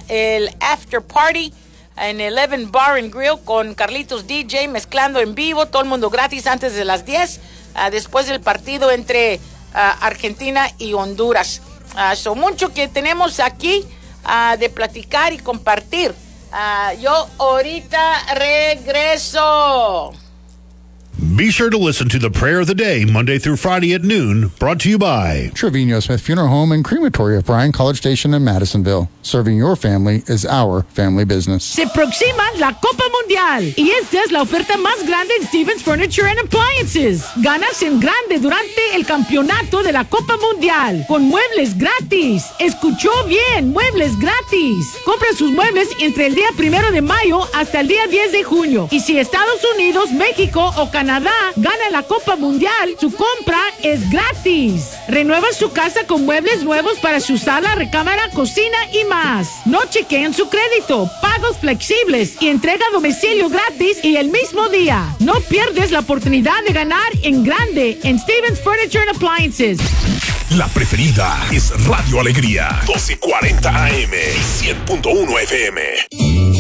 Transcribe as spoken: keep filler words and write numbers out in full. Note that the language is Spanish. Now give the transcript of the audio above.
el After Party en Eleven Bar and Grill con Carlitos D J mezclando en vivo, todo el mundo gratis antes de las diez, uh, después del partido entre uh, Argentina y Honduras. Uh, so mucho que tenemos aquí uh, de platicar y compartir. Uh, yo ahorita regreso. Be sure to listen to the Prayer of the Day, Monday through Friday at noon, brought to you by Trevino Smith Funeral Home and Crematory of Bryan College Station in Madisonville. Serving your family is our family business. Se aproxima la Copa Mundial y esta es la oferta más grande en Stevens Furniture and Appliances. Ganas en grande durante el campeonato de la Copa Mundial con muebles gratis. Escuchó bien, muebles gratis. Compra sus muebles entre el día primero de mayo hasta el día diez de junio. Y si Estados Unidos, México o Canadá gana la Copa Mundial, su compra es gratis. Renueva su casa con muebles nuevos para su sala, recámara, cocina y más. No chequeen su crédito, pagos flexibles y entrega a domicilio gratis y el mismo día. No pierdes la oportunidad de ganar en grande en Stevens Furniture and Appliances. La preferida es Radio Alegría, doce cuarenta A M y cien punto uno F M.